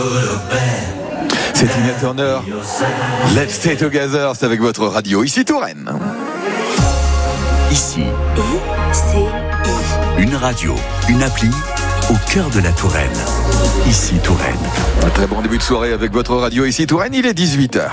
C'est Tina Turner. Let's Stay Together, c'est avec votre radio. Ici Touraine. Ici, une radio, une appli au cœur de la Touraine. Ici Touraine. Un très bon début de soirée avec votre radio. Ici Touraine, il est 18h.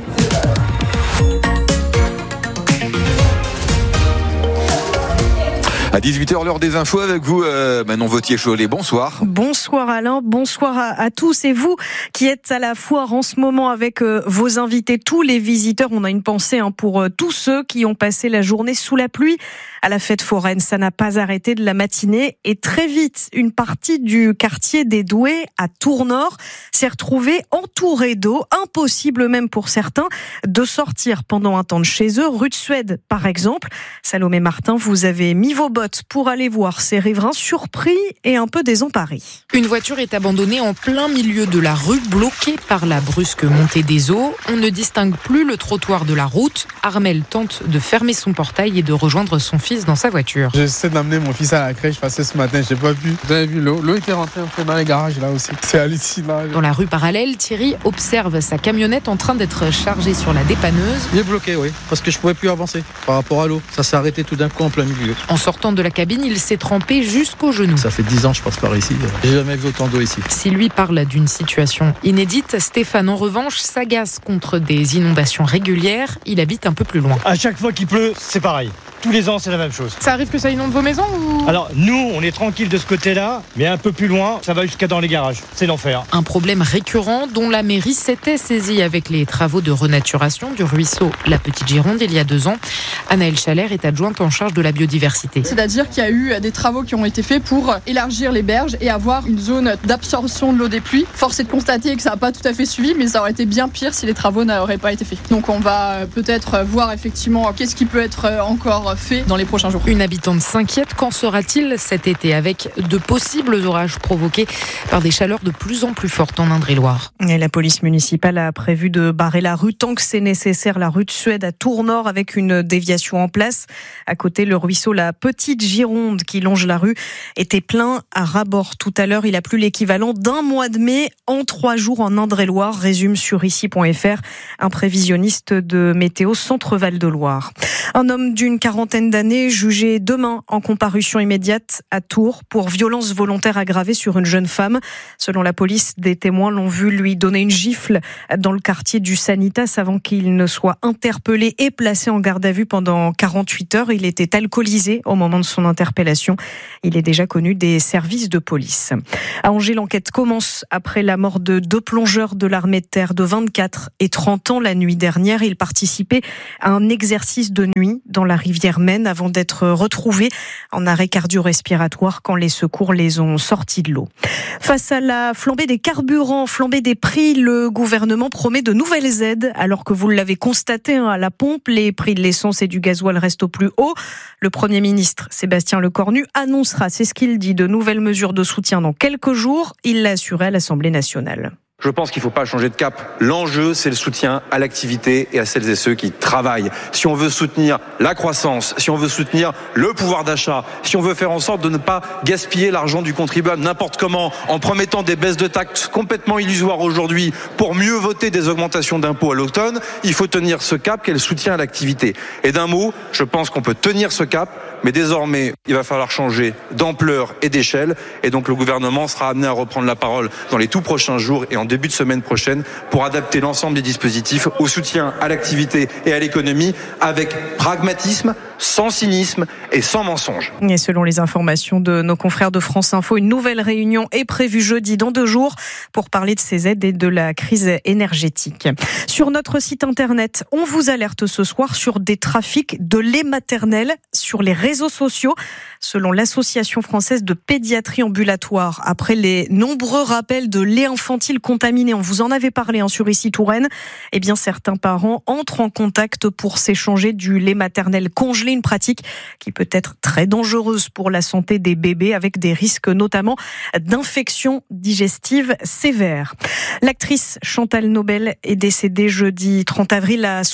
À 18h, l'heure des infos avec vous, Manon Vauthier-Cholet. Bonsoir. Bonsoir Alain, bonsoir à tous. Et vous qui êtes à la foire en ce moment avec vos invités, tous les visiteurs, on a une pensée pour tous ceux qui ont passé la journée sous la pluie à la fête foraine. Ça n'a pas arrêté de la matinée et très vite, une partie du quartier des Doués à Tours-Nord s'est retrouvée entourée d'eau. Impossible même pour certains de sortir pendant un temps de chez eux. Rue de Suède, par exemple. Salomé Martin, vous avez mis vos bottes pour aller voir ces riverains surpris et un peu désemparés. Une voiture est abandonnée en plein milieu de la rue, bloquée par la brusque montée des eaux. On ne distingue plus le trottoir de la route. Armel tente de fermer son portail et de rejoindre son fils dans sa voiture. J'essaie d'amener mon fils à la crèche, passé ce matin, j'ai pas pu. Vous avez vu l'eau était rentrée un peu dans les garages là aussi. C'est hallucinant. Dans la rue parallèle, Thierry observe sa camionnette en train d'être chargée sur la dépanneuse. Il est bloqué, oui, parce que je pouvais plus avancer par rapport à l'eau. Ça s'est arrêté tout d'un coup en plein milieu. En sortant de la cabine, il s'est trempé jusqu'aux genoux. Ça fait 10 ans que je passe par ici. J'ai jamais vu autant d'eau ici. Si lui parle d'une situation inédite, Stéphane en revanche s'agace contre des inondations régulières. Il habite un peu plus loin. À chaque fois qu'il pleut, c'est pareil. Tous les ans, c'est la même chose. Ça arrive que ça inonde vos maisons ou... Alors, nous, on est tranquille de ce côté-là, mais un peu plus loin, ça va jusqu'à dans les garages. C'est l'enfer. Un problème récurrent dont la mairie s'était saisie avec les travaux de renaturation du ruisseau La Petite Gironde il y a 2 ans. Anaëlle Chalère est adjointe en charge de la biodiversité. C'est-à-dire qu'il y a eu des travaux qui ont été faits pour élargir les berges et avoir une zone d'absorption de l'eau des pluies. Force est de constater que ça n'a pas tout à fait suivi, mais ça aurait été bien pire si les travaux n'auraient pas été faits. Donc on va peut-être voir effectivement qu'est-ce qui peut être encore fait dans les prochains jours. Une habitante s'inquiète. Qu'en sera-t-il cet été avec de possibles orages provoqués par des chaleurs de plus en plus fortes en Indre-et-Loire? Et la police municipale a prévu de barrer la rue tant que c'est nécessaire. La rue de Suède à Tours-Nord avec une déviation en place. À côté, le ruisseau La Petite Gironde qui longe la rue était plein à ras-bord. Tout à l'heure, il a plu l'équivalent d'un mois de mai en 3 jours en Indre-et-Loire. Résume sur ici.fr un prévisionniste de Météo Centre-Val de Loire. Un homme d'une quarantaine d'années jugé demain en comparution immédiate à Tours pour violence volontaire aggravée sur une jeune femme. Selon la police, des témoins l'ont vu lui donner une gifle dans le quartier du Sanitas avant qu'il ne soit interpellé et placé en garde à vue pendant 48 heures. Il était alcoolisé au moment de son interpellation. Il est déjà connu des services de police. À Angers, l'enquête commence après la mort de 2 plongeurs de l'armée de terre de 24 et 30 ans la nuit dernière. Ils participaient à un exercice de nuit dans la rivière Maine avant d'être retrouvés en arrêt cardio-respiratoire quand les secours les ont sortis de l'eau. Face à la flambée des carburants, flambée des prix, le gouvernement promet de nouvelles aides alors que vous l'avez constaté à la pompe, les prix de l'essence et du gasoil restent au plus haut. Le Premier ministre Sébastien Lecornu annoncera, c'est ce qu'il dit, de nouvelles mesures de soutien dans quelques jours. Il l'a assuré à l'Assemblée nationale. Je pense qu'il ne faut pas changer de cap. L'enjeu, c'est le soutien à l'activité et à celles et ceux qui travaillent. Si on veut soutenir la croissance, si on veut soutenir le pouvoir d'achat, si on veut faire en sorte de ne pas gaspiller l'argent du contribuable n'importe comment, en promettant des baisses de taxes complètement illusoires aujourd'hui pour mieux voter des augmentations d'impôts à l'automne, il faut tenir ce cap qu'est le soutien à l'activité. Et d'un mot, je pense qu'on peut tenir ce cap, mais désormais, il va falloir changer d'ampleur et d'échelle. Et donc le gouvernement sera amené à reprendre la parole dans les tout prochains jours et en début de semaine prochaine pour adapter l'ensemble des dispositifs au soutien à l'activité et à l'économie avec pragmatisme, sans cynisme et sans mensonge. Et selon les informations de nos confrères de France Info, une nouvelle réunion est prévue jeudi dans 2 jours pour parler de ces aides et de la crise énergétique. Sur notre site internet, on vous alerte ce soir sur des trafics de lait maternel sur les réseaux sociaux. Selon l'Association française de pédiatrie ambulatoire, après les nombreux rappels de lait infantile contaminé, on vous en avait parlé sur ici Touraine, eh bien certains parents entrent en contact pour s'échanger du lait maternel congelé, une pratique qui peut être très dangereuse pour la santé des bébés avec des risques notamment d'infections digestives sévères. L'actrice Chantal Nobel est décédée jeudi 30 avril à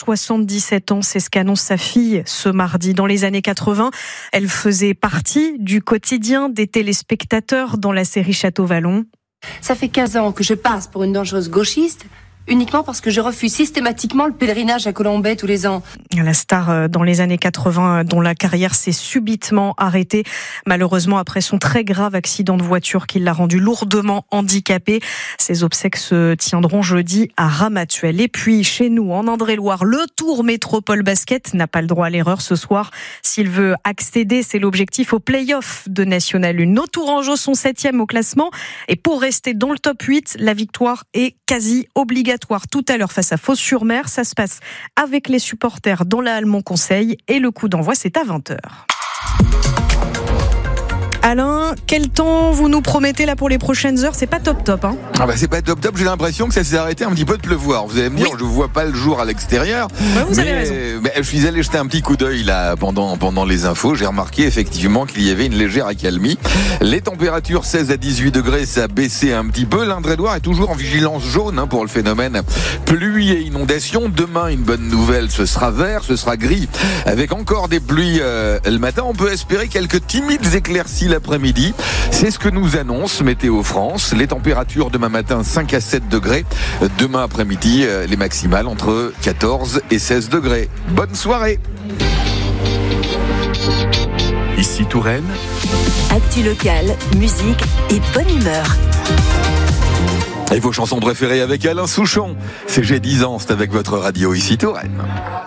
77 ans, c'est ce qu'annonce sa fille ce mardi. Dans les années 80, elle faisait partie du quotidien des téléspectateurs dans la série Château Vallon. Ça fait 15 ans que je passe pour une dangereuse gauchiste, uniquement parce que je refuse systématiquement le pèlerinage à Colombey tous les ans. La star dans les années 80 dont la carrière s'est subitement arrêtée, malheureusement après son très grave accident de voiture qui l'a rendu lourdement handicapée. Ses obsèques se tiendront jeudi à Ramatuelle. Et puis chez nous, en Indre-et-Loire, le Tour Métropole Basket n'a pas le droit à l'erreur ce soir. S'il veut accéder, c'est l'objectif au play-off de National 1. Nos Tourangeaux sont 7e au classement et pour rester dans le top 8, la victoire est quasi obligatoire. Tout à l'heure face à Fos-sur-Mer. Ça se passe avec les supporters dans la halle Montconseil et le coup d'envoi c'est à 20h. Alain, quel temps vous nous promettez là pour les prochaines heures ? C'est pas top hein. C'est pas top, j'ai l'impression que ça s'est arrêté un petit peu de pleuvoir. Vous allez me dire, je vois pas le jour à l'extérieur. Vous avez raison. Je suis allé jeter un petit coup d'œil là pendant les infos. J'ai remarqué effectivement qu'il y avait une légère accalmie. Les températures 16 à 18 degrés, ça a baissé un petit peu. L'Indre-et-Loire est toujours en vigilance jaune pour le phénomène pluie et inondation. Demain, une bonne nouvelle, ce sera vert, ce sera gris, avec encore des pluies le matin. On peut espérer quelques timides éclaircies l'après-midi. C'est ce que nous annonce Météo France. Les températures demain matin 5 à 7 degrés. Demain après-midi, les maximales entre 14 et 16 degrés. Bonne soirée. Ici Touraine. Actu locale, musique et bonne humeur. Et vos chansons préférées avec Alain Souchon. C'est J'ai 10 ans, c'est avec votre radio Ici Touraine.